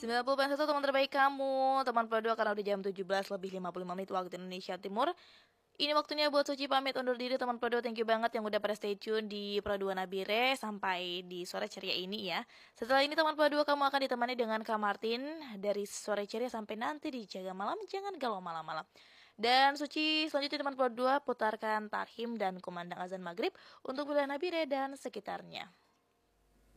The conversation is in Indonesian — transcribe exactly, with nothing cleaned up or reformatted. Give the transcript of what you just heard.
sembilan puluh koma satu teman terbaik kamu, teman Pro dua karena udah jam tujuh belas lebih lima puluh lima menit waktu Indonesia Timur. Ini waktunya buat Suci pamit undur diri teman Pro dua. Thank you banget yang udah pada stay tune di Pro dua Nabire sampai di sore ceria ini ya. Setelah ini teman Pro dua kamu akan ditemani dengan Kak Martin dari sore ceria sampai nanti di Jaga Malam. Jangan galau malam-malam. Dan Suci selanjutnya teman Pro dua putarkan Tarhim dan kumandang azan maghrib untuk wilayah Nabire dan sekitarnya.